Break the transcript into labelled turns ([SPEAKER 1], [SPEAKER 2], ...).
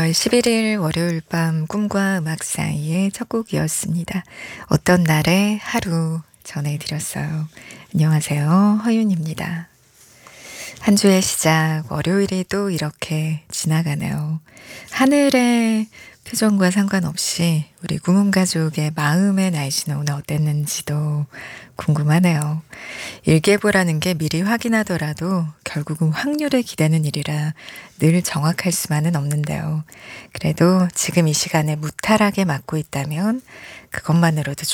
[SPEAKER 1] 10월 11일 월요일 밤 꿈과 음악 사이의 첫 곡이었습니다. 어떤 날의 하루 전해드렸어요. 안녕하세요. 허윤입니다. 한 주의 시작, 월요일이 또 이렇게 지나가네요. 하늘의 표정과 상관없이 우리 구문 가족의 마음의 날씨는 오늘 어땠는지도 궁금하네요. 일기예보라는 게 미리 확인하더라도 결국은 확률에 기대는 일이라 늘 정확할 수만은 없는데요. 그래도 지금 이 시간에 무탈하게 맞고 있다면 그것만으로도